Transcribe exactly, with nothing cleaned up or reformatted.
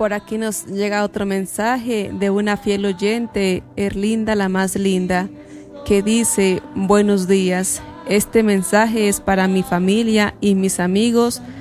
por aquí nos llega otro mensaje de una fiel oyente, Erlinda la más linda, que dice: buenos días, este mensaje es para mi familia y mis amigos